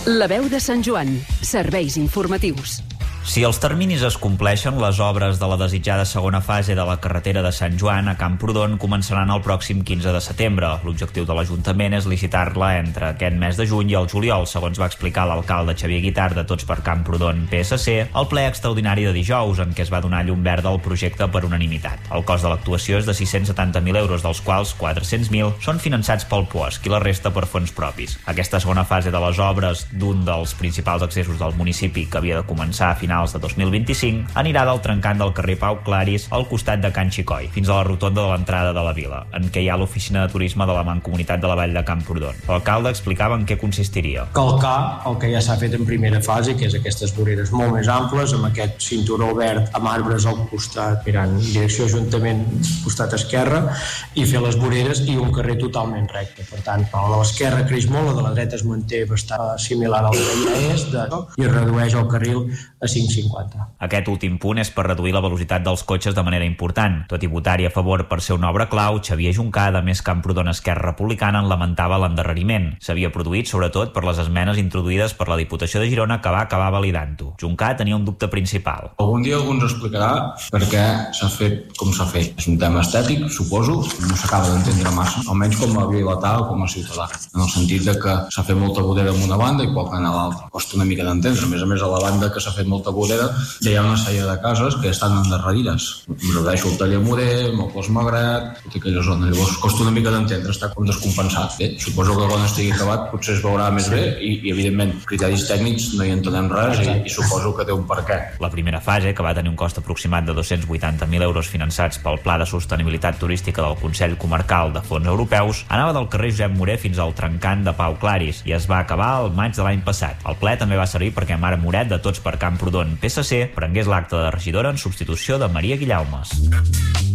La veu de Sant Joan. Serveis informatius. Si els terminis es compleixen, les obres de la desitjada segona fase de la carretera de Sant Joan a Camprodon començaran el pròxim 15 de setembre. L'objectiu de l'Ajuntament és licitar-la entre aquest mes de juny i el juliol, segons va explicar l'alcalde Xavier Guitart de Tots per Camprodon PSC al ple extraordinari de dijous, en què es va donar llum verda al projecte per unanimitat. El cost de l'actuació és de 670.000 euros, dels quals 400.000 són finançats pel POSC i la resta per fons propis. Aquesta segona fase de les obres d'un dels principals accessos del municipi, que havia de començar a finals de 2025, anirà del trencant del carrer Pau Claris al costat de Can Xicoi, fins a la rotonda de l'entrada de la vila, en què hi ha l'oficina de turisme de la Mancomunitat de la Vall de Camprodon. L'alcalde explicava en què consistiria. Calcar el que ja s'ha fet en primera fase, que és aquestes voreres molt més amples, amb aquest cinturó verd amb arbres al costat, mirant direcció Ajuntament, costat esquerre, i fer les voreres i un carrer totalment recte. Per tant, la de l'esquerra creix molt, la de la dreta es manté bastant similar al que ja és, i es redueix el carril a 5,50. Aquest últim punt és per reduir la velocitat dels cotxes de manera important. Tot i votar-hi a favor per ser una obra clau, Xavier Juncà, de Més Camprodon Esquerra Republicana, en lamentava l'endarreriment. S'havia produït sobretot per les esmenes introduïdes per la Diputació de Girona, que va acabar validant-ho. Juncà tenia un dubte principal. Algun dia algú ens explicarà per què s'ha fet com s'ha fet. És un tema estètic, suposo, no s'acaba d'entendre massa, almenys com a vilatà o com a ciutadà, en el sentit de que s'ha fet molta vorera en una banda i poc en l'altra. Costa una mica d'entendre. A més, a la banda que s'ha fet molta vorera, ja hi ha una sèrie de cases que ja estan endarrerides. Em refereixo al Taller Morer, al Clos Magret, tota aquella zona. Llavors costa una mica d'entendre, està com descompensat. Bé, suposo que quan estigui acabat potser es veurà més bé i evidentment, criteris tècnics no hi entenem res i suposo que té un perquè. La primera fase, que va tenir un cost aproximat de 280.000 euros finançats pel Pla de Sostenibilitat Turística del Consell Comarcal de Fons Europeus, anava del carrer Josep Morer fins al trencant de Pau Claris i es va acabar el maig de l'any passat. El ple també va servir perquè Mare Moret, de Tots per Camprodon PSC, prengués l'acte de regidora en substitució de Maria Guillaumes.